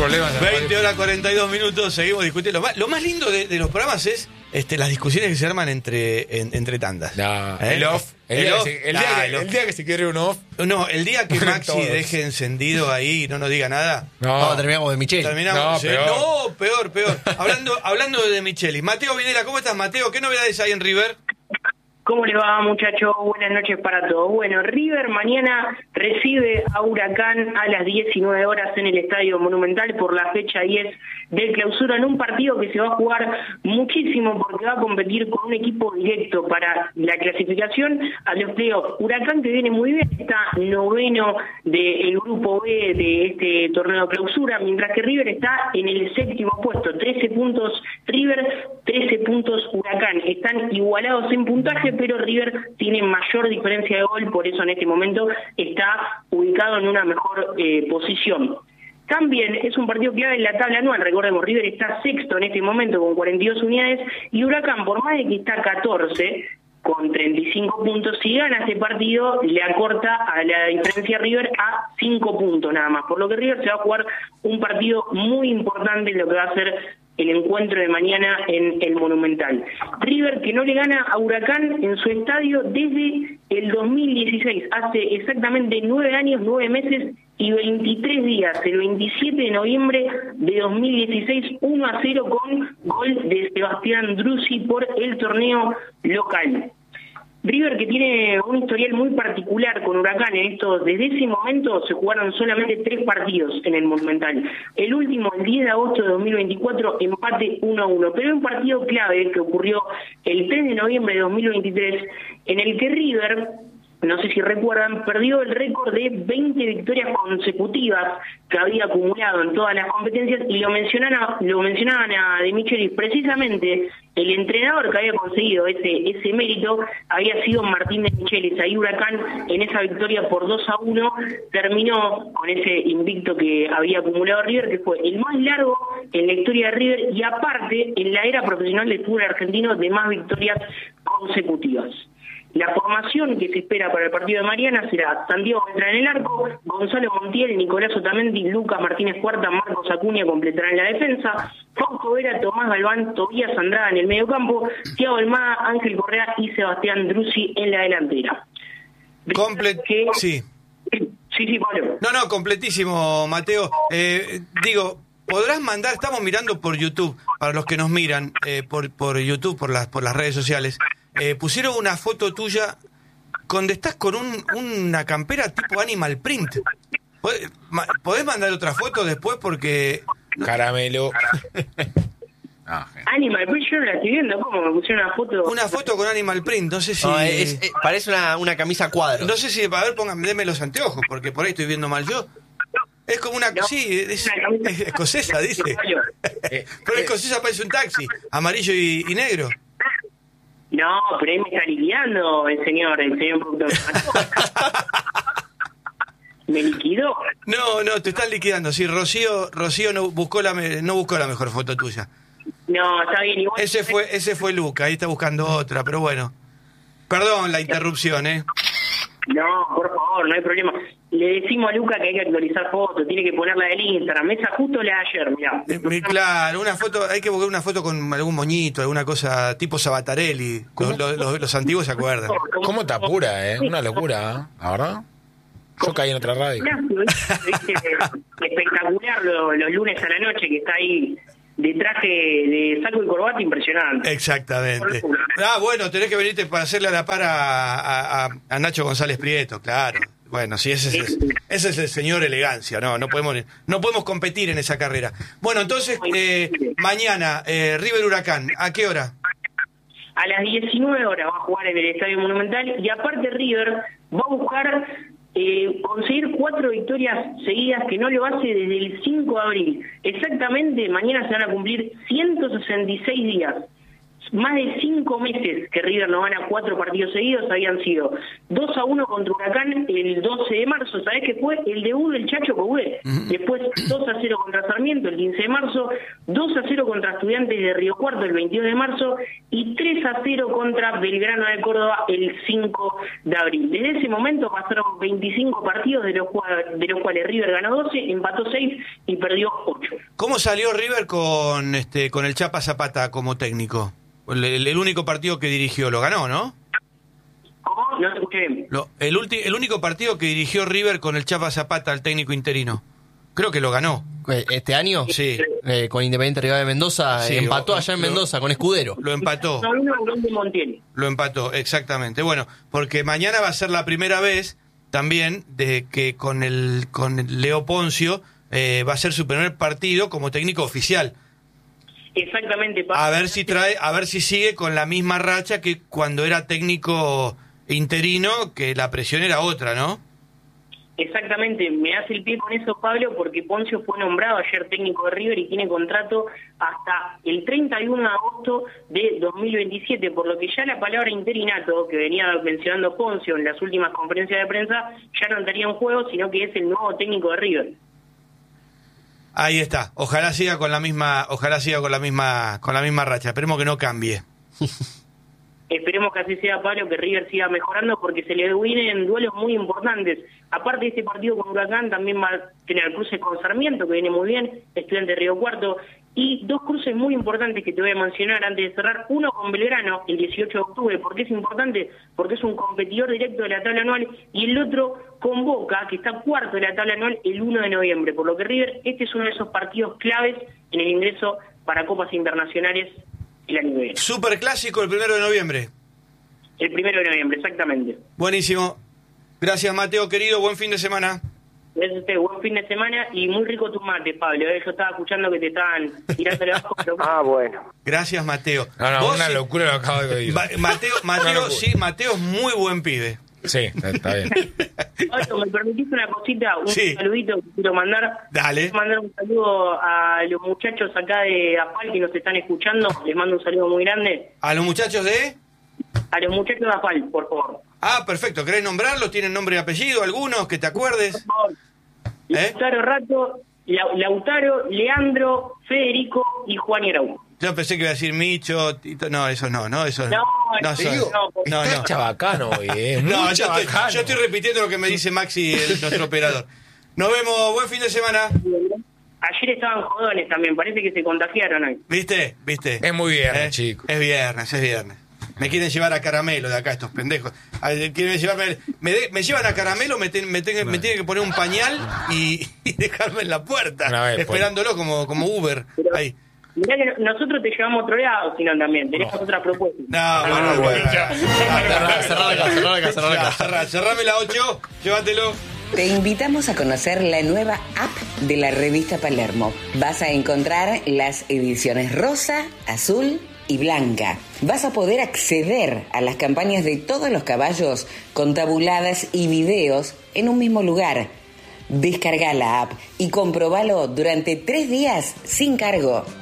problemas. 20 horas 42 minutos, seguimos discutiendo. Lo más lindo de los programas es las discusiones que se arman entre tandas. No, El off. El día que se quiere un off. No, el día que Maxi Todos. deje encendido ahí y no nos diga nada. No, terminamos de Micheli. Terminamos. No, Peor. Hablando de Micheli. Mateo Videla, ¿cómo estás, Mateo? ¿Qué novedades hay en River? ¿Cómo le va, muchachos? Buenas noches para todos. Bueno, River mañana recibe a Huracán a las 19 horas en el Estadio Monumental por la fecha 10 del clausura, en un partido que se va a jugar muchísimo porque va a competir con un equipo directo para la clasificación a los playoffs. Huracán, que viene muy bien, está noveno del grupo B de este torneo clausura, mientras que River está en el séptimo puesto, 13 puntos River, 13 puntos Huracán. Están igualados en puntaje, pero River tiene mayor diferencia de gol, por eso en este momento está ubicado en una mejor posición. También es un partido clave en la tabla anual. Recordemos, River está sexto en este momento con 42 unidades y Huracán, por más de que está 14 con 35 puntos, si gana este partido le acorta a la diferencia River a 5 puntos nada más, por lo que River se va a jugar un partido muy importante en lo que va a ser el encuentro de mañana en el Monumental. River, que no le gana a Huracán en su estadio desde el 2016, hace exactamente 9 años, 9 meses y 23 días, el 27 de noviembre de 2016, 1-0 con gol de Sebastián Drussi por el torneo local. River, que tiene un historial muy particular con Huracán, desde ese momento se jugaron solamente 3 partidos en el Monumental. El último, el 10 de agosto de 2024, empate 1-1. Pero hay un partido clave que ocurrió el 3 de noviembre de 2023, en el que River, no sé si recuerdan, perdió el récord de 20 victorias consecutivas que había acumulado en todas las competencias, y lo mencionaban a De Michelis. Precisamente el entrenador que había conseguido ese mérito había sido Martín De Michelis. Ahí Huracán, en esa victoria por 2-1, terminó con ese invicto que había acumulado River, que fue el más largo en la historia de River y aparte en la era profesional del fútbol argentino de más victorias consecutivas. La formación que se espera para el partido de mañana será Santiago Beltrán en el arco, Gonzalo Montiel, Nicolás Otamendi, Lucas Martínez Cuarta, Marcos Acuña completarán la defensa, Fausto Vera, Tomás Galván, Tobías Andrada en el medio campo, Thiago Almada, Ángel Correa y Sebastián Drussi en la delantera. Sí. Sí, Pablo. No, completísimo, Mateo. Podrás mandar, estamos mirando por YouTube, para los que nos miran por YouTube, por las redes sociales. Pusieron una foto tuya donde estás con una campera tipo Animal Print. ¿Podés mandar otra foto después? Porque... Caramelo. Animal Print, yo no la estoy viendo. ¿Cómo me pusieron una foto? Una foto con Animal Print, no sé si... No, parece una camisa cuadro. No sé si, a ver, denme los anteojos, porque por ahí estoy viendo mal yo. Es como una... No, sí, es escocesa, dice. Pero escocesa parece un taxi, amarillo y negro. No, pero ahí me está liquidando el señor productor. ¿Me liquidó? No, te están liquidando. Sí, Rocío no buscó la mejor foto tuya. No, está bien. Igual... Ese fue Luca, ahí está buscando otra, pero bueno. Perdón la interrupción, No, por favor, no hay problema. Le decimos a Luca que hay que actualizar fotos, tiene que ponerla del Instagram. Esa justo la de ayer, mirá. Claro, una foto, hay que buscar una foto con algún moñito, alguna cosa tipo Sabatarelli. Los antiguos se acuerdan. ¿Cómo te apura, Una locura, ¿la verdad? Yo caí en otra radio. Espectacular los lunes a la noche, que está ahí de traje de saco y corbata, impresionante. Exactamente. Bueno, tenés que venirte para hacerle a la par a Nacho González Prieto, claro. Bueno, sí, ese es el señor elegancia, no podemos competir en esa carrera. Bueno, entonces, mañana, River Huracán, ¿a qué hora? A las 19 horas va a jugar en el Estadio Monumental, y aparte River va a buscar conseguir 4 victorias seguidas, que no lo hace desde el 5 de abril. Exactamente, mañana se van a cumplir 166 días más de 5 meses que River no gana 4 partidos seguidos. Habían sido 2-1 contra Huracán el 12 de marzo, ¿sabés qué fue? El debut del Chacho Coudet. Después 2-0 contra Sarmiento el 15 de marzo, 2-0 contra Estudiantes de Río Cuarto el 22 de marzo y 3-0 contra Belgrano de Córdoba el 5 de abril. Desde ese momento pasaron 25 partidos, de los cuales River ganó 12, empató 6 y perdió 8. ¿Cómo salió River con el Chapa Zapata como técnico? El único partido que dirigió lo ganó, ¿no? ¿Cómo? No te escuché bien. El único partido que dirigió River con el Chapa Zapata, el técnico interino. Creo que lo ganó. ¿Este año? Sí. Con Independiente Rivadavia de Mendoza, Sí, empató allá en Mendoza con Escudero. Lo empató. Lo empató, exactamente. Bueno, porque mañana va a ser la primera vez también de que con el Leo Poncio va a ser su primer partido como técnico oficial. Exactamente. A ver si sigue con la misma racha que cuando era técnico interino, que la presión era otra, ¿no? Exactamente, me hace el pie con eso, Pablo, porque Poncio fue nombrado ayer técnico de River y tiene contrato hasta el 31 de agosto de 2027, por lo que ya la palabra interinato, que venía mencionando Poncio en las últimas conferencias de prensa, ya no estaría en juego, sino que es el nuevo técnico de River. Ahí está, ojalá siga con la misma racha, esperemos que no cambie. Esperemos que así sea, Pablo, que River siga mejorando porque se le vienen duelos muy importantes. Aparte de este partido con Huracán, también va a tener el cruce con Sarmiento, que viene muy bien, Estudiante de Río Cuarto, y 2 cruces muy importantes que te voy a mencionar antes de cerrar. Uno con Belgrano, el 18 de octubre. ¿Por qué es importante? Porque es un competidor directo de la tabla anual, y el otro con Boca, que está cuarto de la tabla anual, el 1 de noviembre. Por lo que River, este es uno de esos partidos claves en el ingreso para copas internacionales el año que viene. Super clásico el 1 de noviembre. El 1 de noviembre, exactamente. Buenísimo. Gracias, Mateo, querido. Buen fin de semana. Gracias a usted. Buen fin de semana y muy rico tu mate, Pablo. Yo estaba escuchando que te estaban tirando abajo. Pero... bueno. Gracias, Mateo. No, una locura lo acabo de oír. Mateo es muy buen pibe. Sí, está bien. Pablo, ¿me permitís una cosita? Un saludito que quiero mandar. Dale. Quiero mandar un saludo a los muchachos acá de AFAL que nos están escuchando. Les mando un saludo muy grande. ¿A los muchachos de...? A los muchachos de AFAL, por favor. Ah, perfecto. ¿Querés nombrarlos? ¿Tienen nombre y apellido? ¿Algunos que te acuerdes? Por favor. Lautaro Rato, Lautaro, Leandro, Federico y Juan Iraú. Yo pensé que iba a decir Micho, Tito. No, eso no. Eso no. Está chabacano hoy, No, yo estoy repitiendo lo que me dice Maxi, nuestro operador. Nos vemos. Buen fin de semana. Ayer estaban jodones también. Parece que se contagiaron hoy. ¿Viste? Es muy viernes, chicos. Es viernes. Me quieren llevar a Caramelo de acá estos pendejos. Quieren llevarme, me llevan a Caramelo, me tienen que poner un pañal y dejarme en la puerta, esperándolo como Uber. Pero, ahí. Mirá que nosotros te llevamos a otro lado, sino también. Tenemos otra propuesta. Cerrame la 8, llévatelo. Te invitamos a conocer la nueva app de la revista Palermo. Vas a encontrar las ediciones rosa, azul y blanca. Vas a poder acceder a las campañas de todos los caballos con tabuladas y videos en un mismo lugar. Descarga la app y comprobalo durante 3 días sin cargo.